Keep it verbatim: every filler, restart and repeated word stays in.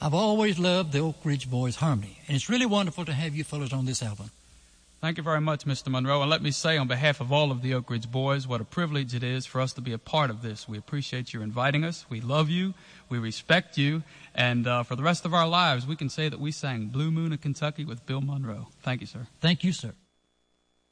I've always loved the Oak Ridge Boys harmony, and it's really wonderful to have you fellows on this album. Thank you very much, Mister Monroe. And let me say on behalf of all of the Oak Ridge Boys, what a privilege it is for us to be a part of this. We appreciate you inviting us. We love you. We respect you. And uh, for the rest of our lives, we can say that we sang Blue Moon of Kentucky with Bill Monroe. Thank you, sir. Thank you, sir.